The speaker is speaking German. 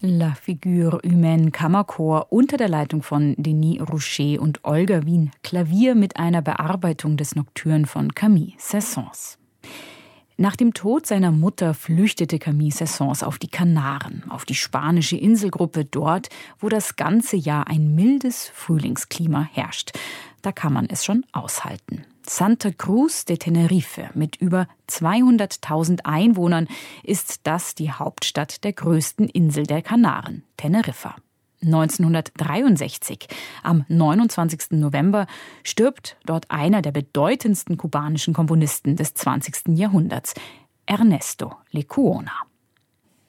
La Figure Humaine Kammerchor unter der Leitung von Denis Rouchet und Olga Wien Klavier mit einer Bearbeitung des Nocturne von Camille Saint-Saëns. Nach dem Tod seiner Mutter flüchtete Camille Saint-Saëns auf die Kanaren, auf die spanische Inselgruppe, dort, wo das ganze Jahr ein mildes Frühlingsklima herrscht. Da kann man es schon aushalten. Santa Cruz de Tenerife mit über 200.000 Einwohnern ist das die Hauptstadt der größten Insel der Kanaren, Teneriffa. 1963, am 29. November, stirbt dort einer der bedeutendsten kubanischen Komponisten des 20. Jahrhunderts, Ernesto Lecuona.